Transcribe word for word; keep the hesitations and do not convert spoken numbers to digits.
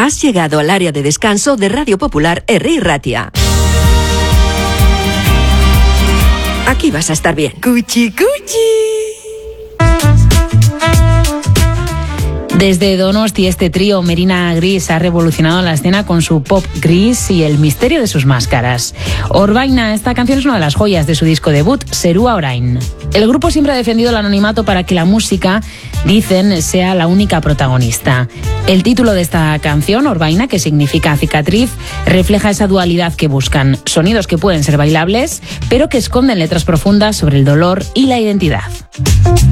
Has llegado al área de descanso de Radio Popular Herri Ratia. Aquí vas a estar bien. Cuchi, cuchi. Desde Donosti, este trío Merina Gris ha revolucionado la escena con su pop gris y el misterio de sus máscaras. Orbaina, esta canción es una de las joyas de su disco debut, Zerua Orain. El grupo siempre ha defendido el anonimato para que la música, dicen, sea la única protagonista. El título de esta canción, Orbaina, que significa cicatriz, refleja esa dualidad que buscan. Sonidos que pueden ser bailables, pero que esconden letras profundas sobre el dolor y la identidad.